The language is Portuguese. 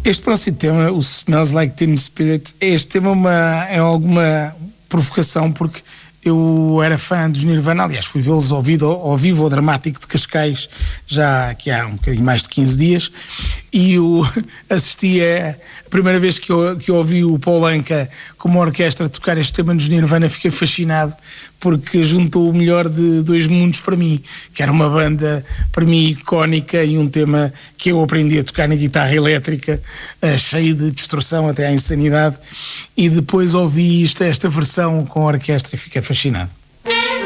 Este próximo tema, o Smells Like Teen Spirit, este tema é alguma provocação, porque eu era fã dos Nirvana, aliás fui vê-los ao vivo ao Dramático de Cascais, já aqui há um bocadinho mais de 15 dias, e eu assisti a primeira vez que eu ouvi o Paul Anka com uma orquestra tocar este tema dos Nirvana, fiquei fascinado, porque juntou o melhor de dois mundos para mim, que era uma banda para mim icónica e um tema que eu aprendi a tocar na guitarra elétrica, cheio de distorção até à insanidade, e depois ouvi esta versão com a orquestra e fiquei fascinado.